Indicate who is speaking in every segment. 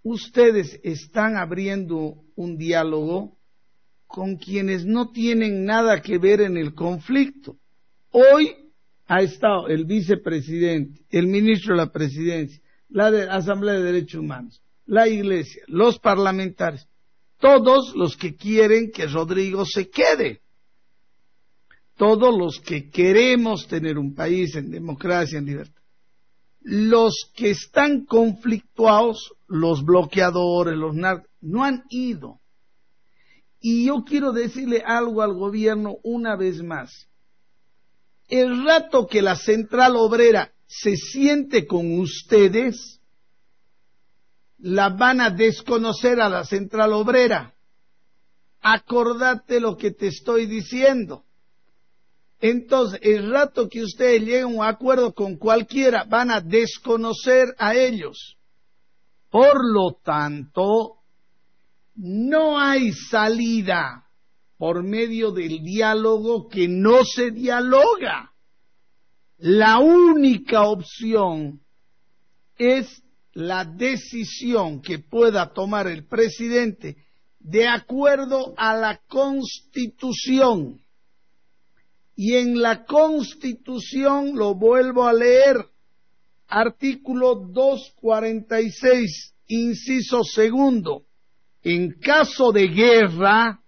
Speaker 1: ustedes están abriendo un diálogo con quienes no tienen nada que ver en el conflicto. Hoy ha estado el vicepresidente, el ministro de la presidencia, la Asamblea de Derechos Humanos, la Iglesia, los parlamentarios, todos los que quieren que Rodrigo se quede, todos los que queremos tener un país en democracia, en libertad. Los que están conflictuados, los bloqueadores, los narcos, no han ido. Y yo quiero decirle algo al gobierno una vez más. El rato que la Central Obrera se siente con ustedes, la van a desconocer a la Central Obrera. Acordate lo que te estoy diciendo. Entonces, el rato que ustedes lleguen a un acuerdo con cualquiera, van a desconocer a ellos. Por lo tanto, no hay salida por medio del diálogo que no se dialoga. La única opción es la decisión que pueda tomar el presidente de acuerdo a la Constitución. Y en la Constitución, lo vuelvo a leer, artículo 246, inciso segundo, en caso de guerra,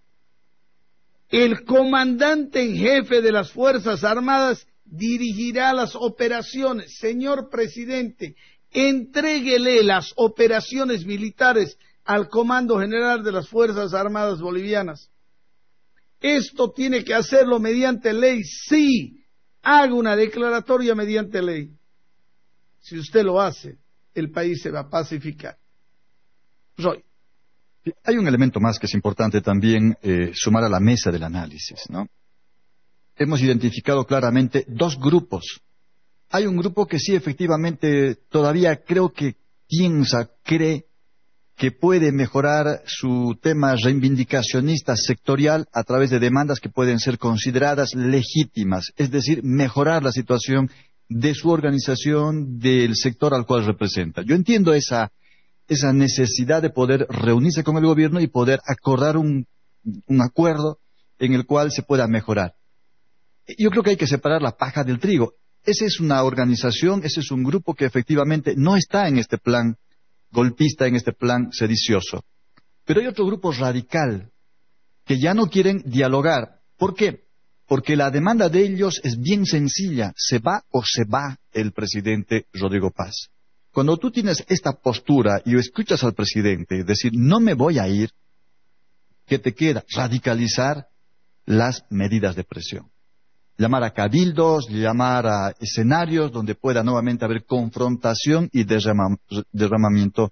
Speaker 1: el comandante en jefe de las Fuerzas Armadas dirigirá las operaciones. Señor presidente, entréguele las operaciones militares al Comando General de las Fuerzas Armadas Bolivianas. Esto tiene que hacerlo mediante ley. Sí, haga una declaratoria mediante ley. Si usted lo hace, el país se va a pacificar. Roy.
Speaker 2: Hay un elemento más que es importante también sumar a la mesa del análisis, ¿no? Hemos identificado claramente dos grupos. Hay un grupo que sí, efectivamente, todavía creo que cree que puede mejorar su tema reivindicacionista sectorial a través de demandas que pueden ser consideradas legítimas, es decir, mejorar la situación de su organización, del sector al cual representa. Yo entiendo esa necesidad de poder reunirse con el gobierno y poder acordar un acuerdo en el cual se pueda mejorar. Yo creo que hay que separar la paja del trigo. Esa es una organización, ese es un grupo que efectivamente no está en este plan golpista, en este plan sedicioso. Pero hay otro grupo radical que ya no quieren dialogar. ¿Por qué? Porque la demanda de ellos es bien sencilla. ¿Se va o se va el presidente Rodrigo Paz? Cuando tú tienes esta postura y escuchas al presidente decir, no me voy a ir, ¿qué te queda? Radicalizar las medidas de presión. Llamar a cabildos, llamar a escenarios donde pueda nuevamente haber confrontación y derramamiento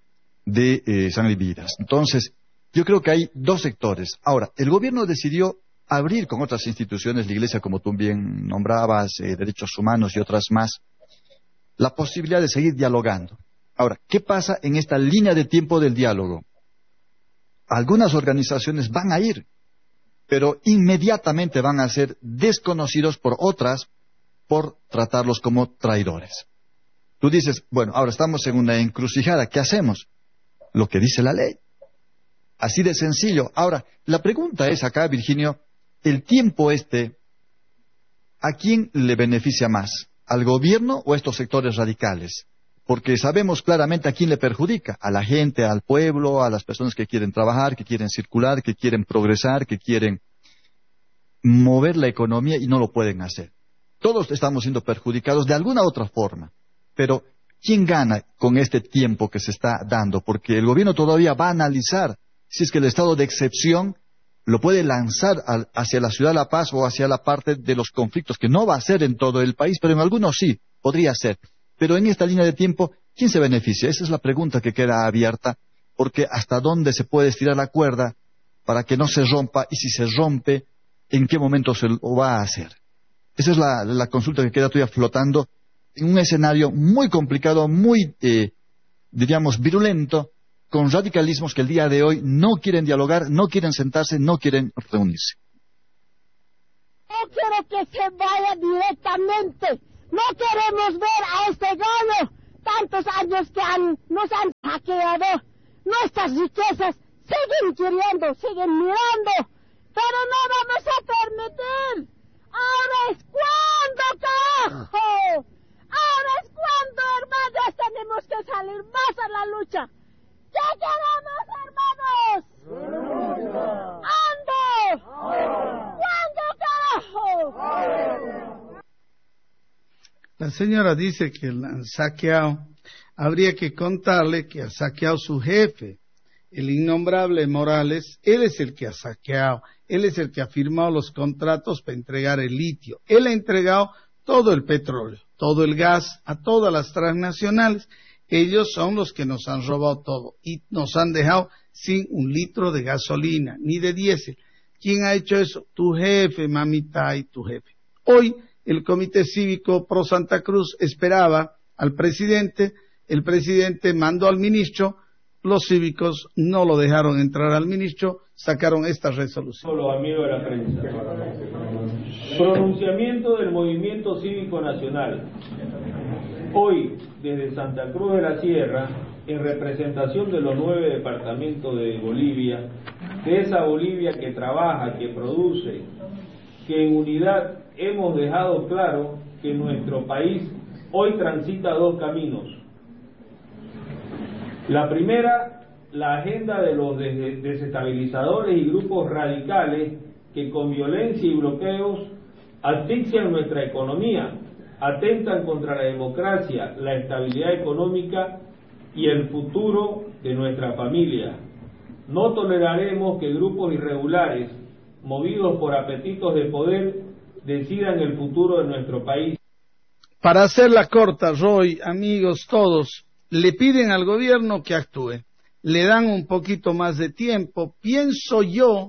Speaker 2: de sangre y vidas. Entonces, yo creo que hay dos sectores. Ahora, el gobierno decidió abrir con otras instituciones, la Iglesia, como tú bien nombrabas, derechos humanos y otras más, la posibilidad de seguir dialogando. Ahora, ¿qué pasa en esta línea de tiempo del diálogo? Algunas organizaciones van a ir, pero inmediatamente van a ser desconocidos por otras por tratarlos como traidores. Tú dices, bueno, ahora estamos en una encrucijada, ¿qué hacemos? Lo que dice la ley. Así de sencillo. Ahora, la pregunta es acá, Virginio, el tiempo ¿a quién le beneficia más? ¿Al gobierno o a estos sectores radicales? Porque sabemos claramente a quién le perjudica, a la gente, al pueblo, a las personas que quieren trabajar, que quieren circular, que quieren progresar, que quieren mover la economía y no lo pueden hacer. Todos estamos siendo perjudicados de alguna otra forma, pero ¿quién gana con este tiempo que se está dando? Porque el gobierno todavía va a analizar si es que el estado de excepción lo puede lanzar hacia la ciudad de La Paz o hacia la parte de los conflictos, que no va a ser en todo el país, pero en algunos sí, podría ser. Pero en esta línea de tiempo, ¿quién se beneficia? Esa es la pregunta que queda abierta, porque hasta dónde se puede estirar la cuerda para que no se rompa, y si se rompe, ¿en qué momento se lo va a hacer? Esa es la consulta que queda todavía flotando en un escenario muy complicado, muy, diríamos, virulento, con radicalismos que el día de hoy no quieren dialogar, no quieren sentarse, no quieren reunirse.
Speaker 3: No quiero que se vaya directamente. No queremos ver a este gobierno tantos años que nos han hackeado Salvador, nuestras riquezas siguen queriendo, siguen mirando, pero no vamos a permitir. Ahora es cuando, carajo. Ahora es cuando, hermanos, tenemos que salir más a la lucha. ¿Qué queremos, hermanos? ¡Ando! ¿Cuándo, carajo?
Speaker 1: La señora dice que la han saqueado. Habría que contarle que ha saqueado su jefe, el innombrable Morales. Él es el que ha saqueado. Él es el que ha firmado los contratos para entregar el litio. Él ha entregado todo el petróleo, todo el gas a todas las transnacionales. Ellos son los que nos han robado todo y nos han dejado sin un litro de gasolina, ni de diésel. ¿Quién ha hecho eso? Tu jefe, mamita, y tu jefe. Hoy el Comité Cívico Pro Santa Cruz esperaba al presidente, el presidente mandó al ministro, los cívicos no lo dejaron entrar al ministro, sacaron esta resolución.
Speaker 4: Los amigos de la prensa. Pronunciamiento del Movimiento Cívico Nacional. Hoy, desde Santa Cruz de la Sierra, en representación de los 9 departamentos de Bolivia, de esa Bolivia que trabaja, que produce, que en unidad hemos dejado claro que nuestro país hoy transita 2 caminos. La primera, la agenda de los desestabilizadores y grupos radicales que con violencia y bloqueos asfixian nuestra economía, atentan contra la democracia, la estabilidad económica y el futuro de nuestra familia. No toleraremos que grupos irregulares, movidos por apetitos de poder, decidan el futuro de nuestro país.
Speaker 1: Para hacerla corta, Roy, amigos todos, le piden al gobierno que actúe. Le dan un poquito más de tiempo. Pienso yo,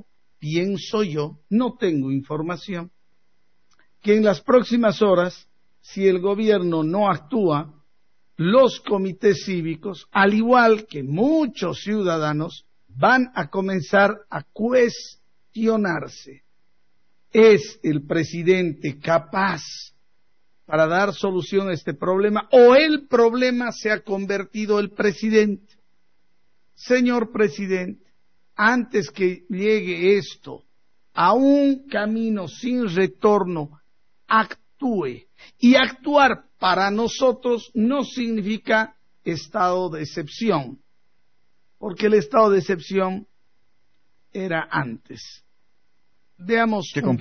Speaker 1: no tengo información, que en las próximas horas, si el gobierno no actúa, los comités cívicos, al igual que muchos ciudadanos, van a comenzar a cuestionarse. ¿Es el presidente capaz para dar solución a este problema o el problema se ha convertido en el presidente? Señor presidente, antes que llegue esto a un camino sin retorno, actúe. Y actuar para nosotros no significa estado de excepción, porque el estado de excepción era antes. Veamos un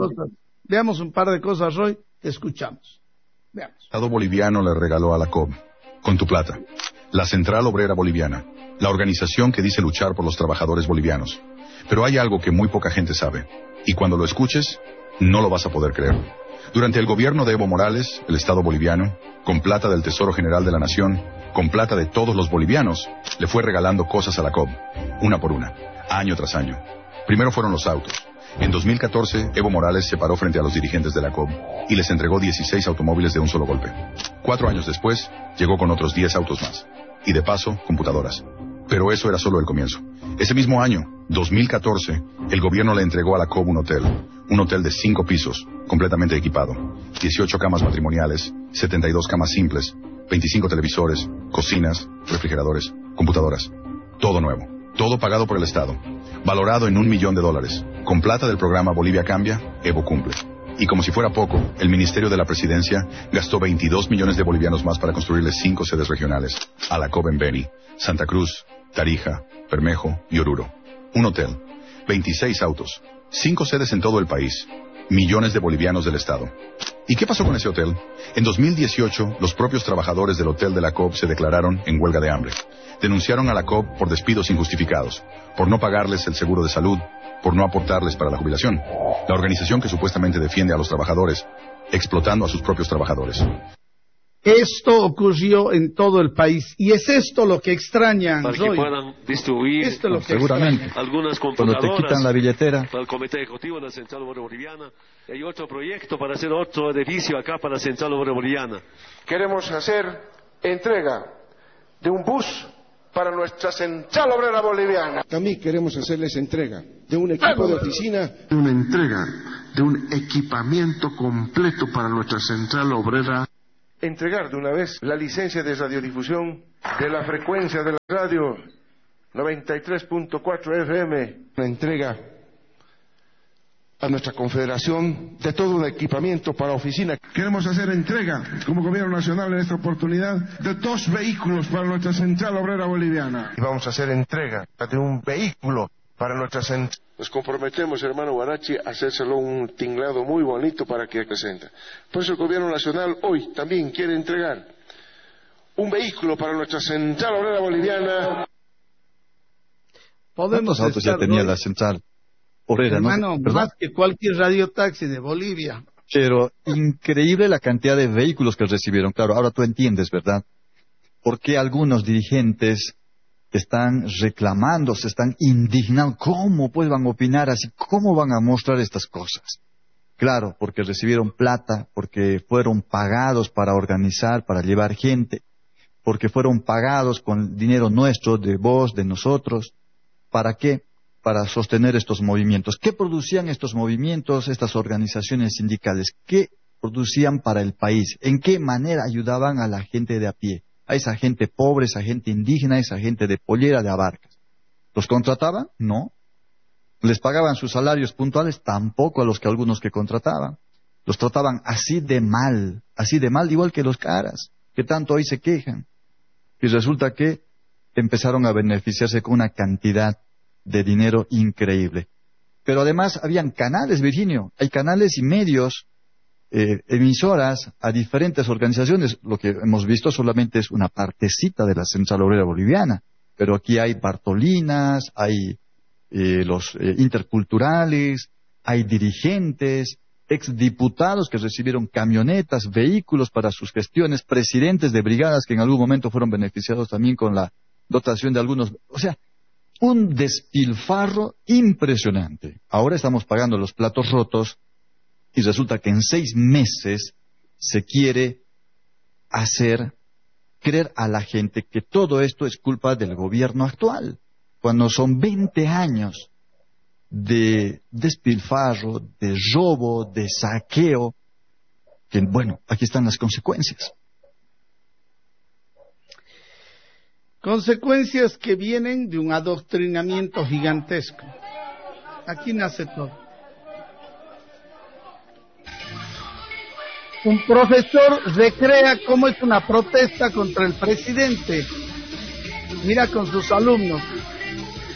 Speaker 1: par de cosas, Roy, te escuchamos. Veamos.
Speaker 5: El Estado boliviano le regaló a la COB, con tu plata, la Central Obrera Boliviana, la organización que dice luchar por los trabajadores bolivianos. Pero hay algo que muy poca gente sabe, y cuando lo escuches, no lo vas a poder creer. Durante el gobierno de Evo Morales, el Estado boliviano, con plata del Tesoro General de la Nación, con plata de todos los bolivianos, le fue regalando cosas a la COB, una por una, año tras año. Primero fueron los autos. En 2014, Evo Morales se paró frente a los dirigentes de la COB y les entregó 16 automóviles de un solo golpe. 4 años después, llegó con otros 10 autos más. Y de paso, computadoras. Pero eso era solo el comienzo. Ese mismo año, 2014, el gobierno le entregó a la COB un hotel de 5 pisos, completamente equipado, 18 camas matrimoniales, 72 camas simples, 25 televisores, cocinas, refrigeradores, computadoras. Todo nuevo, todo pagado por el Estado, valorado en $1 millón, con plata del programa Bolivia Cambia, Evo Cumple. Y como si fuera poco, el Ministerio de la Presidencia gastó 22 millones de bolivianos más para construirles 5 sedes regionales, a la COB en Beni, Santa Cruz, Tarija, Bermejo y Oruro. Un hotel, 26 autos, 5 sedes en todo el país, millones de bolivianos del Estado. ¿Y qué pasó con ese hotel? En 2018, los propios trabajadores del hotel de la COB se declararon en huelga de hambre. Denunciaron a la COB por despidos injustificados, por no pagarles el seguro de salud, por no aportarles para la jubilación. La organización que supuestamente defiende a los trabajadores, explotando a sus propios trabajadores.
Speaker 1: Esto ocurrió en todo el país y es esto lo que extraña,
Speaker 6: para
Speaker 1: Roy.
Speaker 6: que puedan distribuir
Speaker 1: Esto es lo que
Speaker 2: seguramente
Speaker 6: algunas
Speaker 2: cuando
Speaker 6: computadoras
Speaker 2: te quitan la billetera.
Speaker 6: para el Comité Ejecutivo de la Central Obrera Boliviana. Hay otro proyecto para hacer otro edificio acá para la Central Obrera Boliviana.
Speaker 7: Queremos hacer entrega de un bus para nuestra Central Obrera Boliviana.
Speaker 8: También queremos hacerles entrega de un equipo de oficina.
Speaker 9: Una entrega de un equipamiento completo para nuestra Central Obrera.
Speaker 7: Entregar de una vez la licencia de radiodifusión de la frecuencia de la radio 93.4 FM.
Speaker 8: La entrega a nuestra confederación de todo un equipamiento para oficina.
Speaker 9: Queremos hacer entrega, como Gobierno Nacional en esta oportunidad, de 2 vehículos para nuestra Central Obrera Boliviana.
Speaker 7: Y vamos a hacer entrega de un vehículo para nuestra central. Nos comprometemos, hermano Guarachi, a hacérselo un tinglado muy bonito para que presente. Por eso el Gobierno Nacional hoy también quiere entregar un vehículo para nuestra Central Obrera Boliviana.
Speaker 2: ¿Cuántos autos ya tenía la Central Obrera?
Speaker 1: Hermano,
Speaker 2: ¿no?
Speaker 1: más que cualquier radiotaxi de Bolivia.
Speaker 2: Pero increíble la cantidad de vehículos que recibieron. Claro, ahora tú entiendes, ¿verdad? ¿Por qué algunos dirigentes están reclamando, se están indignando? ¿Cómo pues van a opinar así? ¿Cómo van a mostrar estas cosas? Claro, porque recibieron plata, porque fueron pagados para organizar, para llevar gente, porque fueron pagados con dinero nuestro, de vos, de nosotros. ¿Para qué? Para sostener estos movimientos. ¿Qué producían estos movimientos, estas organizaciones sindicales? ¿Qué producían para el país? ¿En qué manera ayudaban a la gente de a pie? A esa gente pobre, esa gente indígena, esa gente de Pollera, de Abarcas. ¿Los contrataban? No. ¿Les pagaban sus salarios puntuales? Tampoco a los que algunos que contrataban. Los trataban así de mal, igual que los caras, que tanto hoy se quejan. Y resulta que empezaron a beneficiarse con una cantidad de dinero increíble. Pero además habían canales, Virginio, hay canales y medios, emisoras a diferentes organizaciones. Lo que hemos visto solamente es una partecita de la Central Obrera Boliviana, pero aquí hay Bartolinas, hay los interculturales, hay dirigentes, exdiputados que recibieron camionetas, vehículos para sus gestiones, presidentes de brigadas que en algún momento fueron beneficiados también con la dotación de algunos. O sea, un despilfarro impresionante. Ahora estamos pagando los platos rotos y resulta que en 6 meses se quiere hacer creer a la gente que todo esto es culpa del gobierno actual, cuando son 20 años de despilfarro, de robo, de saqueo, que bueno, aquí están las consecuencias.
Speaker 1: Consecuencias que vienen de un adoctrinamiento gigantesco. Aquí nace todo. Un profesor recrea cómo es una protesta contra el presidente. Mira con sus alumnos.